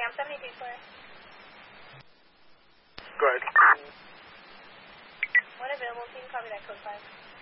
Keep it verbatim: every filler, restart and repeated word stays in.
I'm seventy-two square. Go ahead. When available, can you copy that code five?